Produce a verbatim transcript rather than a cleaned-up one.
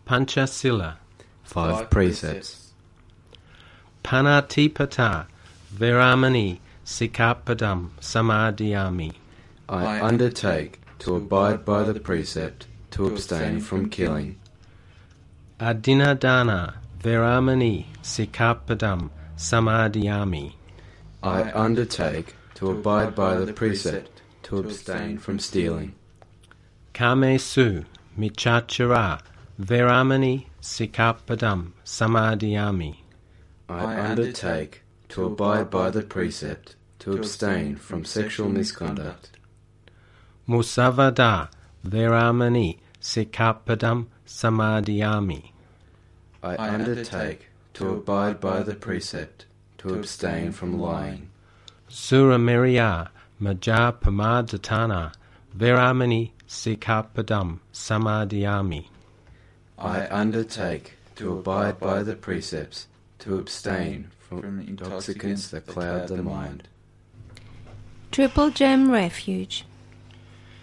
Panchasila. Five, Five precepts. Panatipata Veramani Sikkhapadam Samadhiyami. I undertake to abide by the precept to abstain from killing. Adinadana Veramani Sikkhapadam Samadhiyami. I undertake to abide by the precept to abstain from stealing. Kamesu Michachara Veramani Sikkhapadam Samadhiyami. I undertake to abide by the precept to abstain from sexual misconduct. Musavada Veramani Sikkhapadam Samadhiyami. I undertake to abide by the precept to abstain from lying. Suramiriya Majapamadatana Veramani Sikkhapadam Samadhiyami. I undertake to abide by the precepts to abstain from intoxicants that cloud the mind. Triple Gem Refuge.